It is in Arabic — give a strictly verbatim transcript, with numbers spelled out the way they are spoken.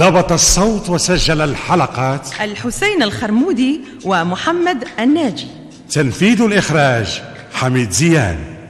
ضبط الصوت وسجل الحلقات الحسين الخرمودي ومحمد الناجي. تنفيذ الإخراج حميد زيان.